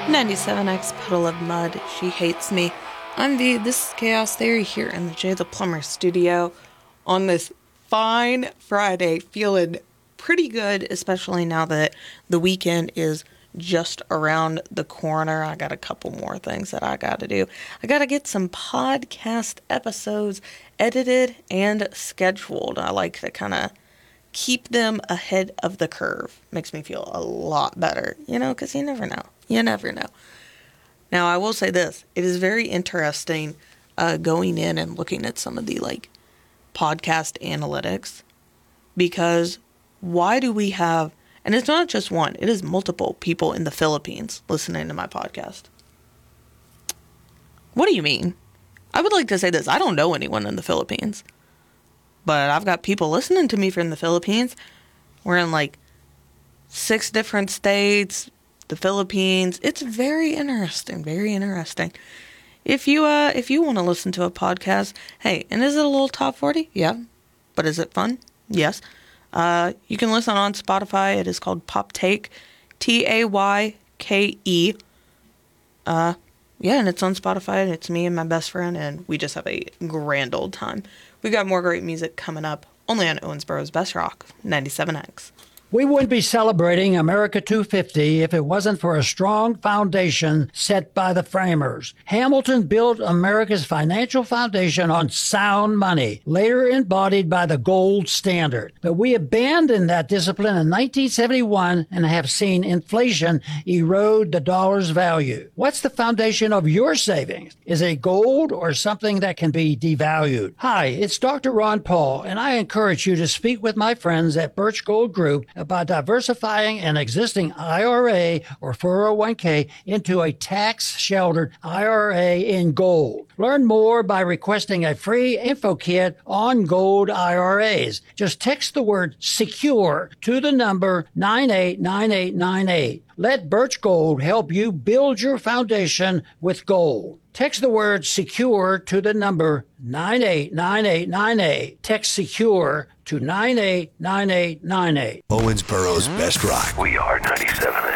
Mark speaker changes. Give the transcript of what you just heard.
Speaker 1: 97X Puddle of Mud, She Hates Me. I'm V, this is Chaos Theory here in the Jay the Plumber studio on this fine Friday, feeling pretty good, especially now that the weekend is just around the corner. I got a couple more things that I got to do. I got to get some podcast episodes edited and scheduled. I like to kind of keep them ahead of the curve. Makes me feel a lot better, because you never know. You never know. Now, I will say this. It is very interesting going in and looking at some of the, podcast analytics. Because why do we have... And it's not just one. It is multiple people in the Philippines listening to my podcast. What do you mean? I would like to say this. I don't know anyone in the Philippines. But I've got people listening to me from the Philippines. We're in 6 different states, the Philippines. It's very interesting, very interesting. If you want to listen to a podcast, hey, and is it a little top 40? Yeah. But is it fun? Yes. You can listen on Spotify. It is called Pop Take, Tayke. Yeah, and it's on Spotify, and it's me and my best friend, and we just have a grand old time. We got more great music coming up, only on Owensboro's Best Rock, 97X.
Speaker 2: We wouldn't be celebrating America 250 if it wasn't for a strong foundation set by the framers. Hamilton built America's financial foundation on sound money, later embodied by the gold standard. But we abandoned that discipline in 1971 and have seen inflation erode the dollar's value. What's the foundation of your savings? Is it gold or something that can be devalued? Hi, it's Dr. Ron Paul, and I encourage you to speak with my friends at Birch Gold Group about diversifying an existing IRA or 401k into a tax-sheltered IRA in gold. Learn more by requesting a free info kit on gold IRAs. Just text the word SECURE to the number 989898. Let Birch Gold help you build your foundation with gold. Text the word SECURE to the number 989898. Text SECURE to 989898.
Speaker 3: Owensboro's Best Rock.
Speaker 4: We are 97.